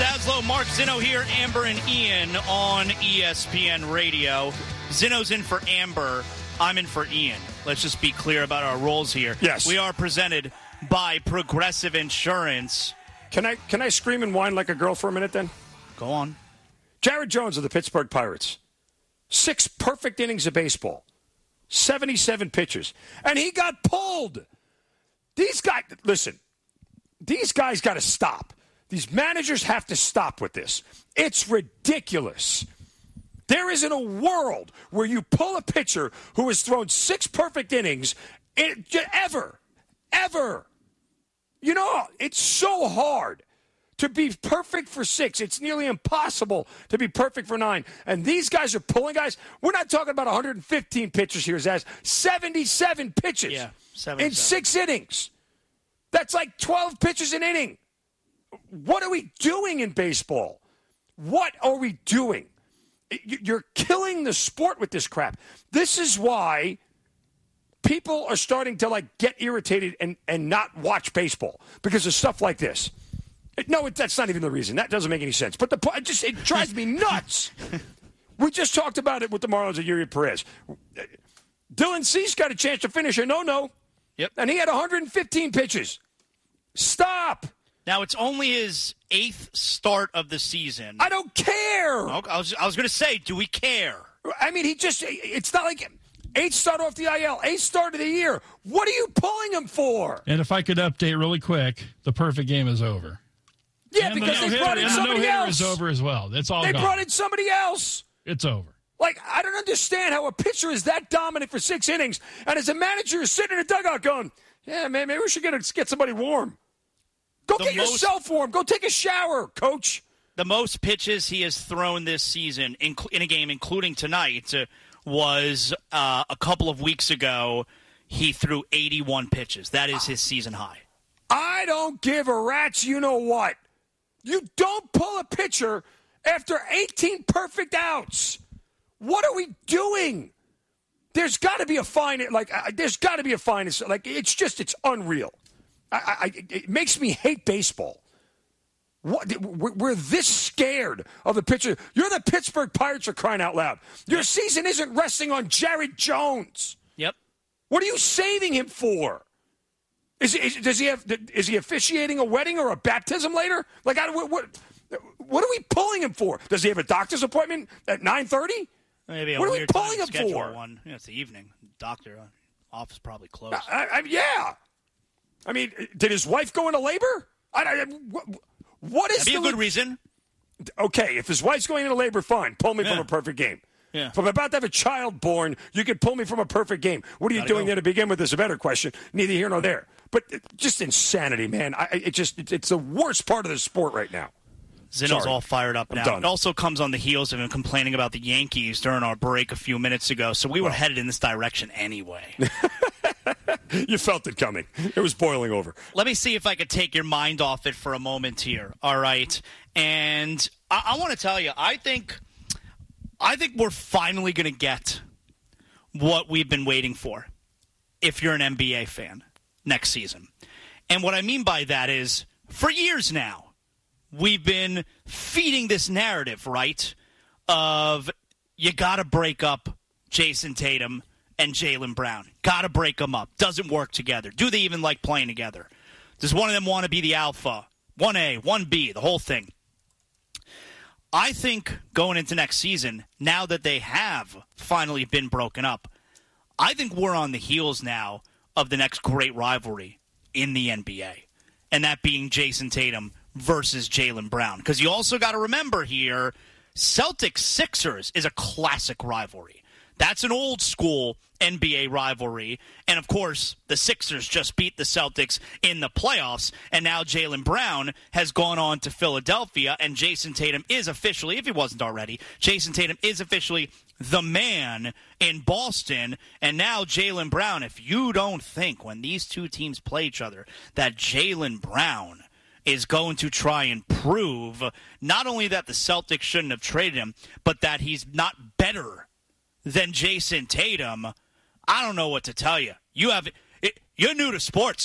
Zaslow, Mark Zinno here, Amber and Ian on ESPN Radio. Zinno's in for Amber. I'm in for Ian. Let's just be clear about our roles here. Yes. We are presented by Progressive Insurance. Can I scream and whine like a girl for a minute then? Go on. Jared Jones of the Pittsburgh Pirates. 6 perfect innings of baseball. 77 pitches. And he got pulled. These guys, listen, these guys got to stop. These managers have to stop with this. It's ridiculous. There isn't a world where you pull a pitcher who has thrown 6 perfect innings ever. You know, it's so hard to be perfect for 6. It's nearly impossible to be perfect for 9. And these guys are pulling guys. We're not talking about 115 pitches here, Zaz. 77 pitches in 6 innings. That's like 12 pitches an inning. What are we doing in baseball? What are we doing? You're killing the sport with this crap. This is why people are starting to get irritated and not watch baseball because of stuff like this. No, that's not even the reason. That doesn't make any sense. But it drives me nuts. We just talked about it with the Marlins and Yuri Perez. Dylan Cease got a chance to finish a no-no. Yep. And he had 115 pitches. Stop. Now, it's only his 8th start of the season. I don't care. I was going to say, do we care? I mean, it's not like 8th start off the IL, 8th start of the year. What are you pulling him for? And if I could update really quick, the perfect game is over. Yeah, and because they brought in somebody else. The no-hitter is over as well. That's all They gone. brought in somebody else. It's over. I don't understand how a pitcher is that dominant for 6 innings, and as a manager is sitting in a dugout going, yeah, man, maybe we should get somebody warm. Go get yourself warm. Go take a shower, coach. The most pitches he has thrown this season in a game, including tonight, was a couple of weeks ago. He threw 81 pitches. That is his season high. I don't give a rat's you-know-what. You don't pull a pitcher after 18 perfect outs. What are we doing? There's got to be a fine. There's got to be a fine. It's unreal. It makes me hate baseball. We're this scared of the pitcher. You're the Pittsburgh Pirates, are crying out loud. Your season isn't resting on Jared Jones. Yep. What are you saving him for? Is he officiating a wedding or a baptism later? What are we pulling him for? Does he have a doctor's appointment at 9:30? Maybe what are we pulling him for? One. It's the evening. Doctor office probably closed. Yeah. I mean, did his wife go into labor? What is That'd be a good reason. Okay, if his wife's going into labor, fine. Pull me from a perfect game. Yeah. If I'm about to have a child born, you can pull me from a perfect game. What are you doing there to begin with is a better question. Neither here nor there. But just insanity, man. It's the worst part of the sport right now. Zinno's all fired up now. Done. It also comes on the heels of him complaining about the Yankees during our break a few minutes ago. So we were headed in this direction anyway. You felt it coming. It was boiling over. Let me see if I could take your mind off it for a moment here. All right. And I want to tell you, I think we're finally going to get what we've been waiting for if you're an NBA fan next season. And what I mean by that is, for years now, we've been feeding this narrative, right, of you got to break up Jason Tatum and Jaylen Brown. Got to break them up. Doesn't work together. Do they even like playing together? Does one of them want to be the alpha? 1A, 1B, the whole thing. I think going into next season, now that they have finally been broken up, I think we're on the heels now of the next great rivalry in the NBA, and that being Jason Tatum versus Jaylen Brown. Because you also got to remember here, Celtics-Sixers is a classic rivalry. That's an old-school NBA rivalry. And, of course, the Sixers just beat the Celtics in the playoffs, and now Jaylen Brown has gone on to Philadelphia, and Jason Tatum is officially, if he wasn't already, Jason Tatum is officially the man in Boston. And now Jaylen Brown, if you don't think when these two teams play each other that Jaylen Brown is going to try and prove not only that the Celtics shouldn't have traded him, but that he's not better than Jason Tatum, I don't know what to tell you. You're new to sports.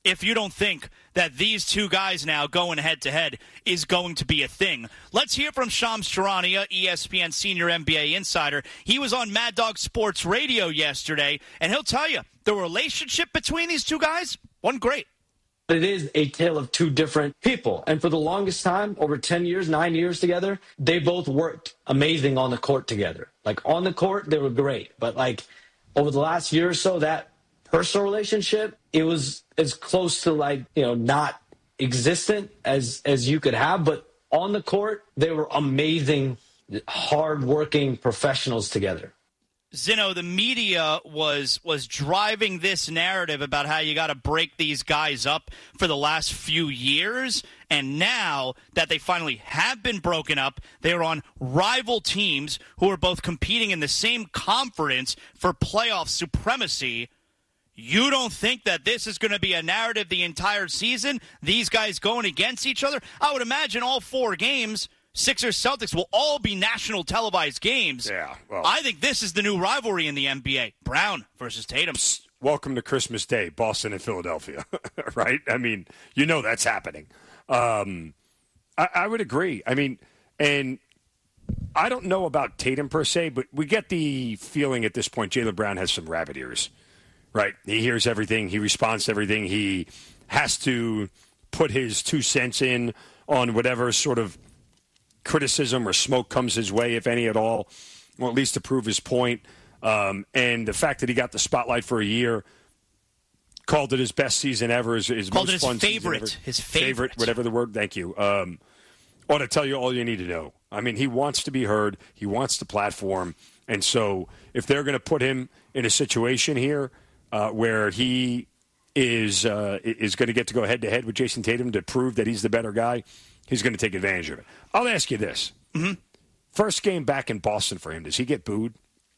if you don't think that these two guys now going head-to-head is going to be a thing. Let's hear from Shams Charania, ESPN senior NBA insider. He was on Mad Dog Sports Radio yesterday, and he'll tell you the relationship between these two guys wasn't great. It is a tale of two different people. And for the longest time, over 10 years, 9 years together, they both worked amazing on the court together. Like, on the court, they were great. But, like, over the last year or so, that personal relationship, it was as close to, like, not existent as you could have. But on the court, they were amazing, hard-working professionals together. Zino, the media was driving this narrative about how you got to break these guys up for the last few years, and now that they finally have been broken up, they're on rival teams who are both competing in the same conference for playoff supremacy. You don't think that this is going to be a narrative the entire season, these guys going against each other? I would imagine all 4 games, Sixers Celtics, will all be national televised games. Yeah, well, I think this is the new rivalry in the NBA. Brown versus Tatum. Welcome to Christmas Day, Boston and Philadelphia, right? I mean, that's happening. I would agree. I mean, and I don't know about Tatum per se, but we get the feeling at this point Jaylen Brown has some rabbit ears, right? He hears everything. He responds to everything. He has to put his 2 cents in on whatever sort of criticism or smoke comes his way, if any at all, or at least to prove his point. And the fact that he got the spotlight for a year, called it his best season ever, his called most it fun favorite, season ever. his favorite, whatever the word. Thank you. Ought to tell you all you need to know. I mean, he wants to be heard. He wants the platform, and so if they're going to put him in a situation here where he is going to get to go head to head with Jason Tatum to prove that he's the better guy, he's going to take advantage of it. I'll ask you this. Mm-hmm. First game back in Boston for him, does he get booed?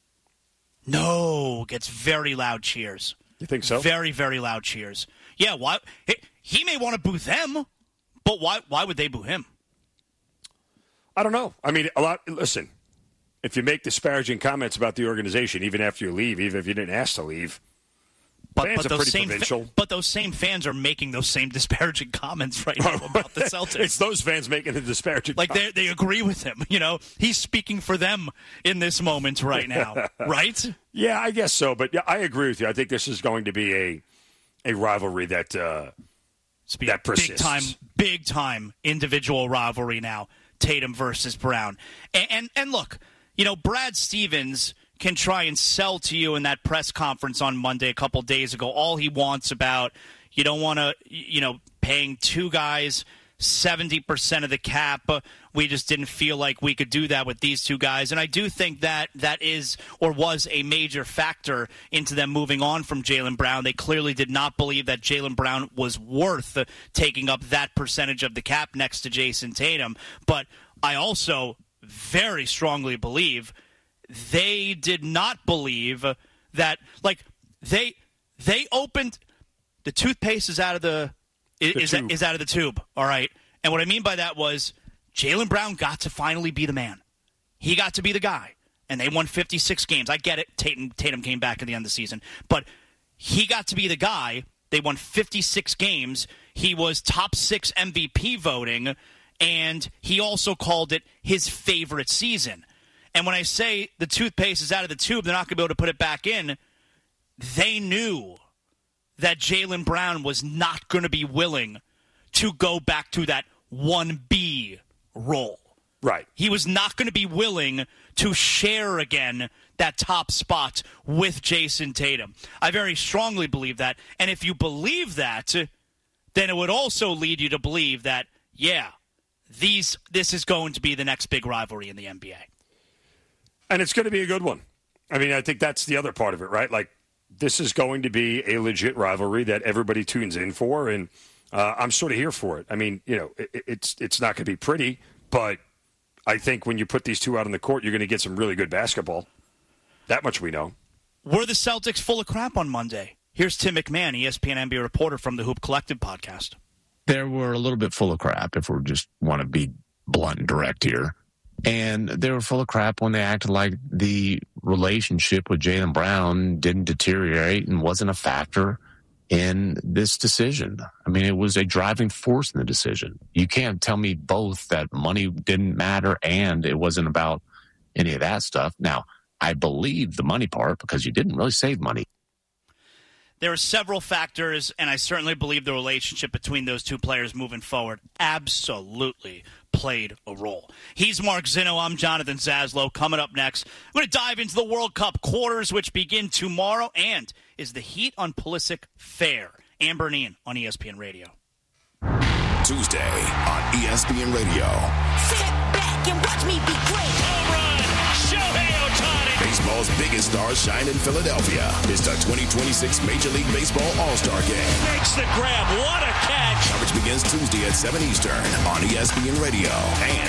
No, gets very loud cheers. You think so? Very, very loud cheers. Yeah, why? He may want to boo them, but why would they boo him? I don't know. I mean, listen, if you make disparaging comments about the organization, even after you leave, even if you didn't ask to leave, fans are pretty provincial. But those same fans are making those same disparaging comments right now about the Celtics. It's those fans making the disparaging comments. They agree with him. He's speaking for them in this moment right now, right? Yeah, I guess so. But yeah, I agree with you. I think this is going to be a rivalry that persists. Big time individual rivalry now. Tatum versus Brown. And look, Brad Stevens can try and sell to you in that press conference on Monday a couple days ago all he wants about you don't want to, paying 2 guys 70% of the cap. We just didn't feel like we could do that with these 2 guys. And I do think that is or was a major factor into them moving on from Jaylen Brown. They clearly did not believe that Jaylen Brown was worth taking up that percentage of the cap next to Jason Tatum. But I also very strongly believe they did not believe that, they opened the toothpaste is out of the out of the tube, all right? And what I mean by that was Jaylen Brown got to finally be the man. He got to be the guy, and they won 56 games. I get it. Tatum came back at the end of the season, but he got to be the guy. They won 56 games. He was top 6 MVP voting, and he also called it his favorite season. And when I say the toothpaste is out of the tube, they're not going to be able to put it back in, they knew that Jaylen Brown was not going to be willing to go back to that 1B role. Right. He was not going to be willing to share again that top spot with Jason Tatum. I very strongly believe that. And if you believe that, then it would also lead you to believe that, this is going to be the next big rivalry in the NBA. And it's going to be a good one. I mean, I think that's the other part of it, right? Like, this is going to be a legit rivalry that everybody tunes in for, and I'm sort of here for it. I mean, it's not going to be pretty, but I think when you put these 2 out on the court, you're going to get some really good basketball. That much we know. Were the Celtics full of crap on Monday? Here's Tim McMahon, ESPN NBA reporter from the Hoop Collective podcast. They were a little bit full of crap, if we just want to be blunt and direct here. And they were full of crap when they acted like the relationship with Jaylen Brown didn't deteriorate and wasn't a factor in this decision. I mean, it was a driving force in the decision. You can't tell me both that money didn't matter and it wasn't about any of that stuff. Now, I believe the money part because you didn't really save money. There are several factors, and I certainly believe the relationship between those two players moving forward absolutely played a role. He's Mark Zinno. I'm Jonathan Zaslow. Coming up next, we're going to dive into the World Cup quarters, which begin tomorrow. And is the heat on Pulisic fair? Amber and Ian on ESPN Radio. Tuesday on ESPN Radio. Sit back and watch me be great. Home run, Shohei Ohtani. Baseball's biggest stars shine in Philadelphia. It's the 2026 Major League Baseball All-Star Game. Makes the grab. What a catch. Coverage begins Tuesday at 7 Eastern on ESPN Radio and